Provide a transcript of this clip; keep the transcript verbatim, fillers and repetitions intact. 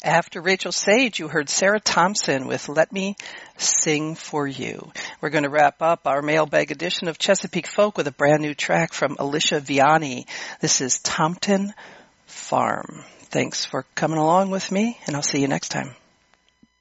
After Rachel Sage, you heard Sarah Thompson with Let Me Sing For You. We're going to wrap up our mailbag edition of Chesapeake Folk with a brand new track from Alicia Vianney. This is Tompton Farm. Thanks for coming along with me, and I'll see you next time.